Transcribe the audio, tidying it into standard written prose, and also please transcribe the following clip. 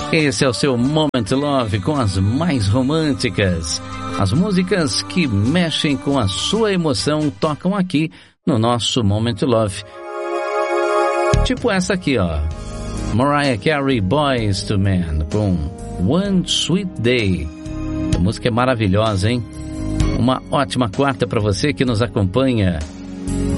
Esse é o seu Moment Love com as mais românticas. As músicas que mexem com a sua emoção tocam aqui no nosso Moment Love. Tipo essa aqui, ó. Mariah Carey, Boyz II Men, com One Sweet Day. A música é maravilhosa, hein? Uma ótima quarta para você que nos acompanha.